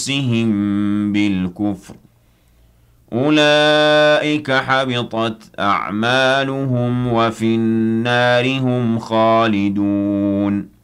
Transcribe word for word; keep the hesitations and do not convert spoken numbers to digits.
أنفسهم بالكفر أولئك حبطت أعمالهم وفي النار هم خالدون